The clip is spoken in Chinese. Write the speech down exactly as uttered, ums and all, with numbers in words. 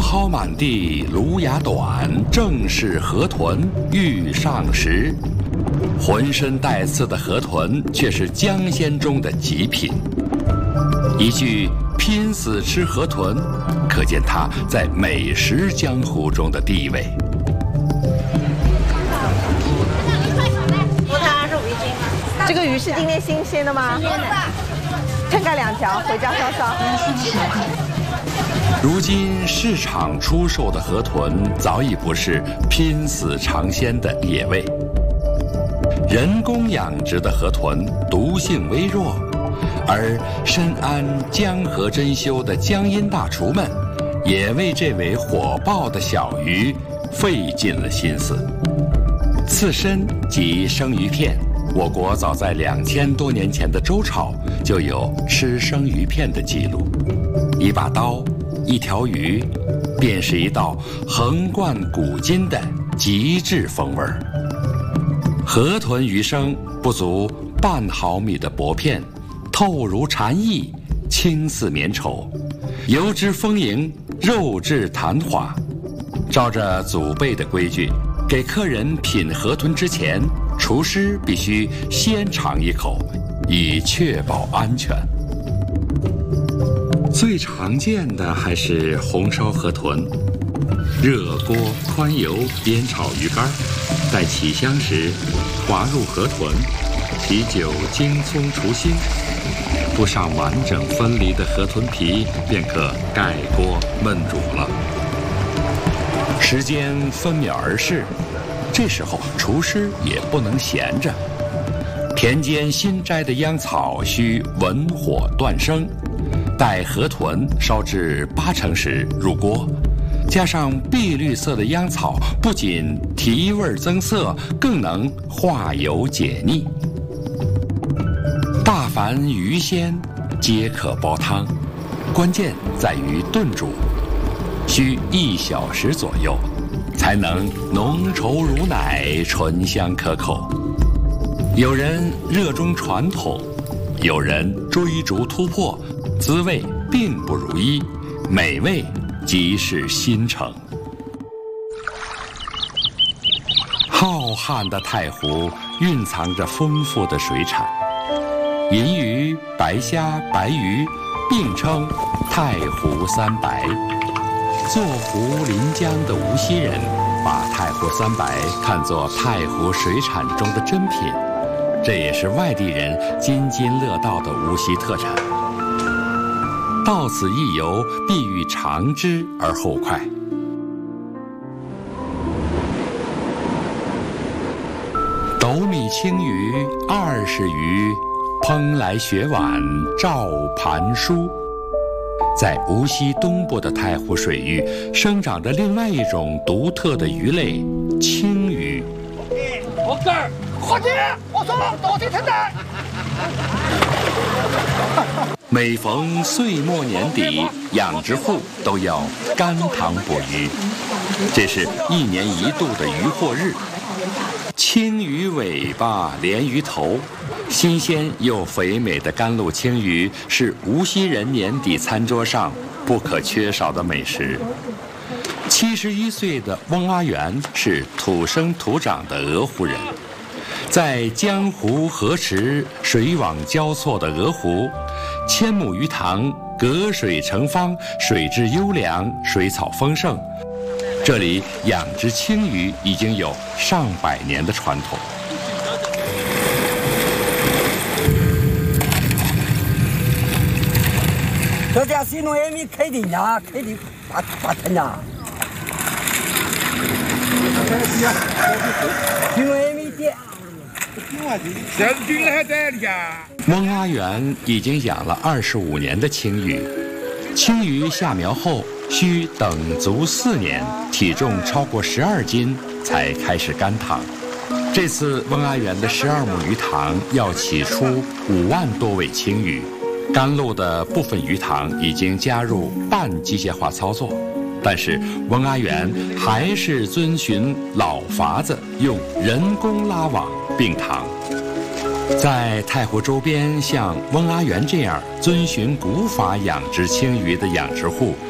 蒿满地芦芽短，正是河豚欲上时。浑身带刺的河豚却是江鲜中的极品。一句拼死吃河豚，可见它在美食江湖中的地位。 多它二十五一斤。 这个鱼是今天新鲜的吗？ 新鲜的。 称干两条，回家烧烧。 如今市场出售的河豚早已不是拼死尝鲜的野味。人工养殖的河豚毒性微弱，而深谙江河珍馐的江阴大厨们，也为这尾火爆的小鱼费尽了心思。刺身及生鱼片，我国早在两千多年前的周朝就有吃生鱼片的记录。一把刀，一条鱼，便是一道横贯古今的极致风味儿。河豚鱼生不足半毫米的薄片，透如蝉翼，轻似绵绸，油脂丰盈，肉质弹滑。照着祖辈的规矩，给客人品河豚之前，厨师必须先尝一口，以确保安全。最常见的还是红烧河豚，热锅宽油煸炒鱼干，待起香时，滑入河豚，提酒精葱除腥，铺上完整分离的河豚皮，便可盖锅焖煮了。时间分秒而逝，这时候厨师也不能闲着。田间新摘的秧草需文火断生，待河豚烧至八成时入锅，加上碧绿色的秧草，不仅提味增色，更能化油解腻。大凡鱼鲜皆可煲汤，关键在于炖煮，需一小时左右，才能浓稠如奶，醇香可口。有人热衷传统，有人追逐突破，滋味并不如一，美味即是新城。浩瀚的太湖蕴藏着丰富的水产，银鱼、白虾、白鱼并称太湖三白。坐湖临江的无锡人把太湖三白看作太湖水产中的珍品，这也是外地人津津乐道的无锡特产。到此一游，必欲尝之而后快。斗米青鱼二十余，烹来雪碗照盘书。在无锡东部的太湖水域，生长着另外一种独特的鱼类——青鱼。 我这儿，快点！我说到底存在。 每逢岁末年底，养殖户都要干塘捕鱼，这是一年一度的渔获日。青鱼尾巴连鱼头，新鲜又肥美的甘露青鱼是无锡人年底餐桌上不可缺少的美食。七十一岁的翁阿元是土生土长的鹅湖人，在江湖河池水网交错的鹅湖，千亩鱼塘隔水成方，水质优良，水草丰盛。这里养殖青鱼已经有上百年的传统。 这家是农业米开的呀，开的大大田呀。农业米的。 这军还在的呀。 翁阿元已经养了二十五年的青鱼，青鱼下苗后需等足四年，体重超过十二斤才开始干塘。这次翁阿元的十二亩鱼塘要起出五万多尾青鱼，甘露的部分鱼塘已经加入半机械化操作，但是翁阿元还是遵循老法子，用人工拉网并塘。在太湖周边，像翁阿元这样遵循古法养殖青鱼的养殖户